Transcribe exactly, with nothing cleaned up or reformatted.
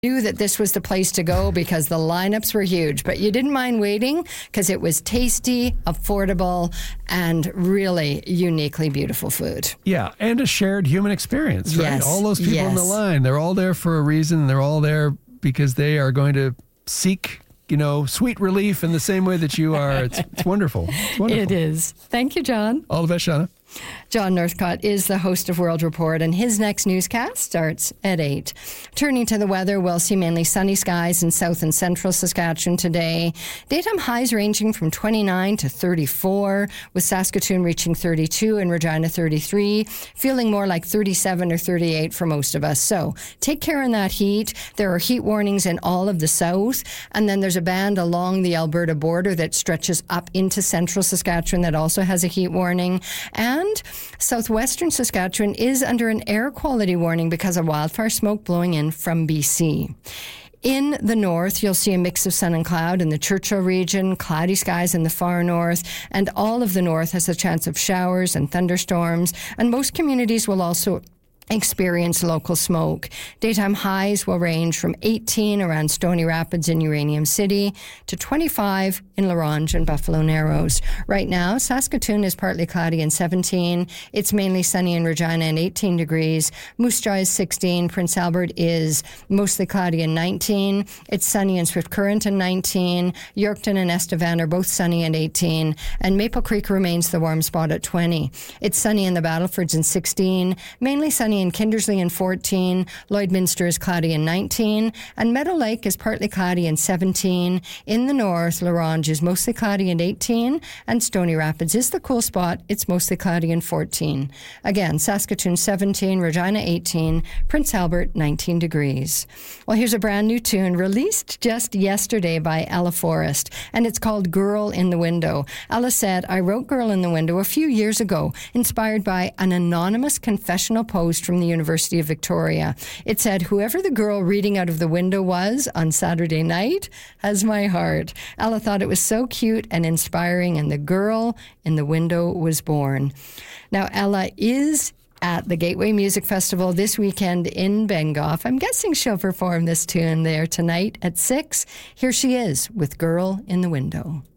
knew that this was the place to go because the lineups were huge, but you didn't mind waiting because it was tasty, affordable, and really uniquely beautiful food. Yeah, and a shared human experience, right? Yes, All those people yes. in the line, they're all there for a reason. They're all there because they are going to seek, you know, sweet relief in the same way that you are. It's, it's wonderful. It's wonderful. It is. Thank you, John. All the best, Shauna. John Northcott is the host of World Report, and his next newscast starts at eight. Turning to the weather, we'll see mainly sunny skies in south and central Saskatchewan today. Daytime highs ranging from twenty-nine to thirty-four, with Saskatoon reaching thirty-two and Regina thirty-three, feeling more like thirty-seven or thirty-eight for most of us. So take care in that heat. There are heat warnings in all of the south, and then there's a band along the Alberta border that stretches up into central Saskatchewan that also has a heat warning. And And southwestern Saskatchewan is under an air quality warning because of wildfire smoke blowing in from B C. In the north, you'll see a mix of sun and cloud in the Churchill region, cloudy skies in the far north, and all of the north has a chance of showers and thunderstorms, and most communities will also experience local smoke. Daytime highs will range from eighteen around Stony Rapids and Uranium City to twenty-five in La Ronge and Buffalo Narrows. Right now, Saskatoon is partly cloudy and seventeen. It's mainly sunny in Regina and eighteen degrees. Moose Jaw is sixteen. Prince Albert is mostly cloudy and nineteen. It's sunny in Swift Current and nineteen. Yorkton and Estevan are both sunny and eighteen. And Maple Creek remains the warm spot at twenty. It's sunny in the Battlefords and sixteen. Mainly sunny in Kindersley and fourteen. Lloydminster is cloudy and nineteen. And Meadow Lake is partly cloudy and seventeen. In the north, La Ronge is mostly cloudy and eighteen. And Stony Rapids is the cool spot. It's mostly cloudy and fourteen. Again, Saskatoon seventeen, Regina eighteen, Prince Albert nineteen degrees. Well, here's a brand new tune released just yesterday by Ella Forrest, and it's called Girl in the Window. Ella said, I wrote Girl in the Window a few years ago, inspired by an anonymous confessional post from the University of Victoria. It said, whoever the girl reading out of the window was on Saturday night has my heart. Ella thought it was so cute and inspiring, and the girl in the window was born. Now, Ella is at the Gateway Music Festival this weekend in Bengoff. I'm guessing she'll perform this tune there tonight at six. Here she is with Girl in the Window.